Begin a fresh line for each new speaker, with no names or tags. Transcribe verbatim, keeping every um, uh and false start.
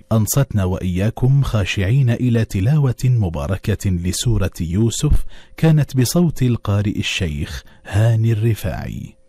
أنصتنا وإياكم خاشعين إلى تلاوة مباركة لسورة يوسف، كانت بصوت القارئ الشيخ هاني الرفاعي.